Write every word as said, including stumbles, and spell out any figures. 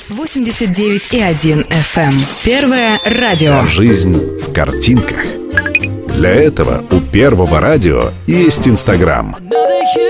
восемьдесят девять и один эф эм. Первое радио. Вся жизнь в картинках. Для этого у Первого радио есть Инстаграм.